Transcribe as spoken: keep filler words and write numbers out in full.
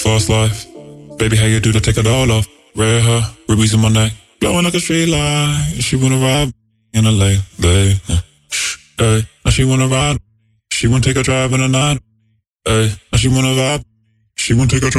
Fast life. Baby, how you do to take it all off? Red hair, rubies in my neck, glowing like a street light. She wanna ride in a late, late. Hey, now she wanna ride. She wanna take a drive in the night. Hey, now she wanna vibe. She wanna take a drive.